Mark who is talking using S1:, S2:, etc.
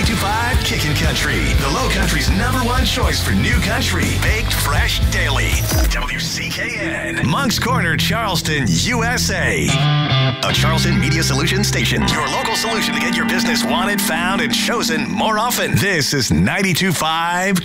S1: 92.5 Kickin' Country, the Low Country's #1 choice for new country, baked fresh daily. WCKN, Moncks Corner, Charleston, USA. A Charleston Media Solutions station, your local solution to get your business wanted, found, and chosen more often. This is 92.5